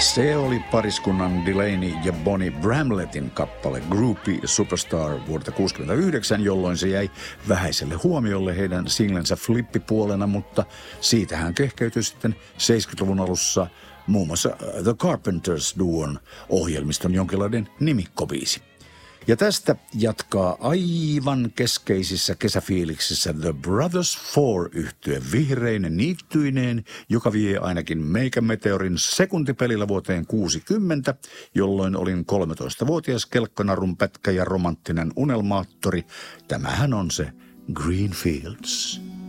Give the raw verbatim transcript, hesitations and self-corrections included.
Se oli pariskunnan Delaney ja Bonnie Bramlettin kappale Groupie Superstar vuodelta kuusikymmentäyhdeksän, jolloin se jäi vähäiselle huomiolle heidän singlensä flippipuolena, mutta siitä hän kehkeytyi sitten seitsemänkymmentäluvun alussa muun muassa The Carpenters-duon ohjelmiston jonkinlainen nimikkobiisi. Ja tästä jatkaa aivan keskeisissä kesäfiiliksissä The Brothers Four-yhtye vihreinen niittyineen, joka vie ainakin meikän meteorin sekuntipelillä vuoteen kuusikymmentä, jolloin olin kolmetoistavuotias kelkkanarun pätkä ja romanttinen unelmaattori. Tämähän on se Green Fields.